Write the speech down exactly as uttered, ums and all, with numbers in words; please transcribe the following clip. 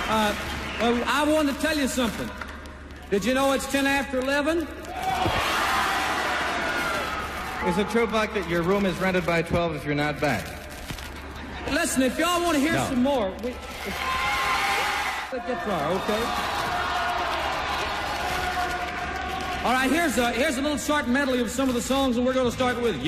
Uh, well, I want to tell you something. Did you know it's ten after eleven? Is it true, Buck, that your room is rented by twelve if you're not back? Listen, if y'all want to hear No. some more, we... Let's get far, okay? All right, here's a, here's a little short medley of some of the songs, and we're going to start with...